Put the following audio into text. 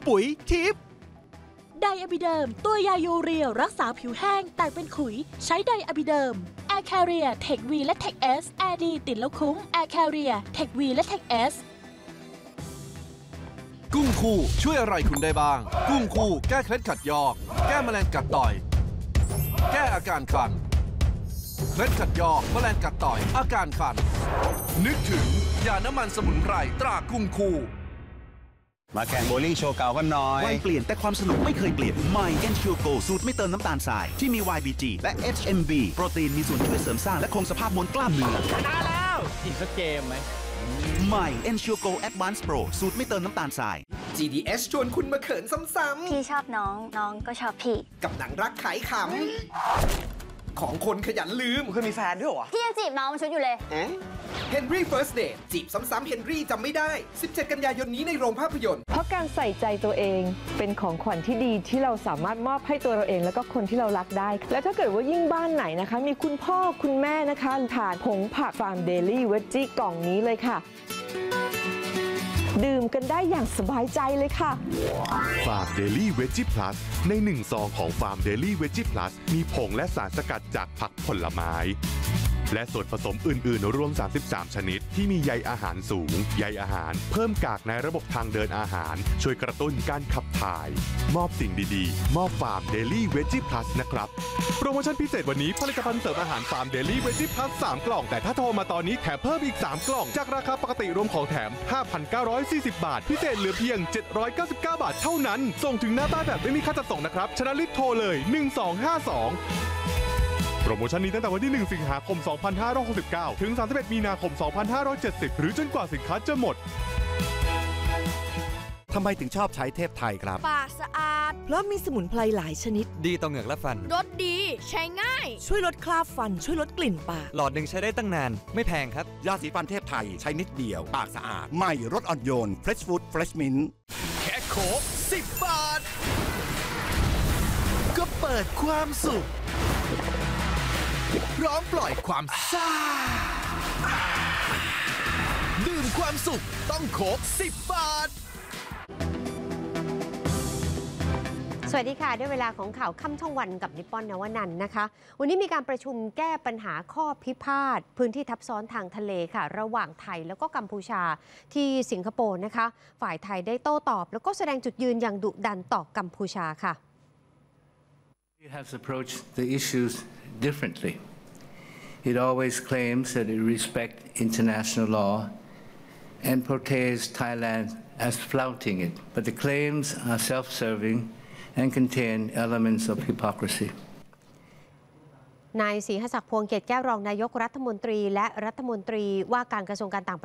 ปุ๋ยทิพย์ไดอะบิเดิมตัวยายูเรียรักษาผิวแห้งแตกเป็นขุยใช้ไดอะบิเดิมแอร์แคเรียเทควีและเทคเอสแอร์ดีติดแล้วคุ้มแอร์แคเรียเทควีและเทคเอสกุ้งคู่ช่วยอะไรคุณได้บ้างกุ้งคู่แก้เคล็ดขัดยอกแก้แมลงกัดต่อยแก้อาการคันเคล็ดขัดยอกแมลงกัดต่อยอาการคันนึกถึงยาน้ำมันสมุนไพรตรากุ้งคู่มาแข่งโบลิ่งโชว์เก่ากันหน่อยวัยเปลี่ยนแต่ความสนุกไม่เคยเปลี่ยนใหม่ Ensure Go สูตรไม่เติมน้ำตาลทรายที่มี YBG และ HMB โปรตีนมีส่วนช่วยเสริมสร้างและคงสภาพมวลกล้ามเนื้อชนะแล้วอีกสักเกมไหมใหม่ Ensure Go Advanced Pro สูตรไม่เติมน้ำตาลทราย GDS ชวนคุณมาเขินซ้ำๆพี่ชอบน้องน้องก็ชอบพี่กับหนังรักขายขำของคนขยันลืมเคยมีแฟนด้วยเหรอพี่ยังจีบน้องมันชุดอยู่เลย Henry First Date จีบซ้ำๆ Henry จำไม่ได้ 17 กันยายนนี้ในโรงภาพยนตร์เพราะการใส่ใจตัวเองเป็นของขวัญที่ดีที่เราสามารถมอบให้ตัวเราเองแล้วก็คนที่เรารักได้และถ้าเกิดว่ายิ่งบ้านไหนนะคะมีคุณพ่อคุณแม่นะคะทานผงผักฟาร์มเดลี่เวจจี้กล่องนี้เลยค่ะดื่มกันได้อย่างสบายใจเลยค่ะฟาร์มเดลี่เวจจี้พลัสใน1ซองของฟาร์มเดลี่เวจจี้พลัสมีผงและสารสกัดจากผักผลไม้และส่วนผสมอื่นๆรวม33ชนิดที่มีใยอาหารสูงใยอาหารเพิ่มกากในระบบทางเดินอาหารช่วยกระตุ้นการขับถ่ายมอบสิ่งดีๆมอบฟาร์มเดลี่เวจจี้พลัสนะครับโปรโมชั่นพิเศษวันนี้ผลิตภัณฑ์เสริมอาหารฟาร์มเดลี่เวจจี้พลัส3กล่องแต่ถ้าโทรมาตอนนี้แถมเพิ่มอีก3กล่องจากราคาปกติรวมของแถม 5,940 บาทพิเศษเหลือเพียง799 บาทเท่านั้นส่งถึงหน้าบ้านแบบไม่มีค่าจัดส่งนะครับชนะลิศโทรเลย1252โปรโมชั่นนี้ตั้งแต่วันที่1สิงหาคม2569ถึง31มีนาคม2570หรือจนกว่าสินค้าจะหมดทำไมถึงชอบใช้เทพไทยครับปากสะอาดเพราะมีสมุนไพรหลายชนิดดีต่อเหงือกและฟันรสดีใช้ง่ายช่วยลดคราบฟันช่วยลดกลิ่นปากหลอดหนึ่งใช้ได้ตั้งนานไม่แพงครับยาสีฟันเทพไทยใช้นิดเดียวปากสะอาดใหม่รสอ่อนโยน Fresh Food Fresh Mint แค่โคก10 บาทก็เปิดความสุขพร้อมปล่อยความซ่าดื่มความสุขต้องโคก10 บาทสวัสดีค่ะได้เวลาของข่าวค่ำช่องวันกับนิปปอนนวนันท์นะคะวันนี้มีการประชุมแก้ปัญหาข้อพิพาทพื้นที่ทับซ้อนทางทะเลค่ะระหว่างไทยแล้วก็กัมพูชาที่สิงคโปร์นะคะฝ่ายไทยได้โต้ตอบแล้วก็แสดงจุดยืนอย่างดุดันต่อกัมพูชาค่ะ It has approached the issues differently. It always claims that it respects international law and portrays Thailand as flouting it. But the claims are self-serving and contain elements of hypocrisy. นายศรีหศักดิ์พวงเกตแก้วรองนายกรัฐมนตรีและรัฐมนตรีว่าการกระทรวงการต่างประเทศ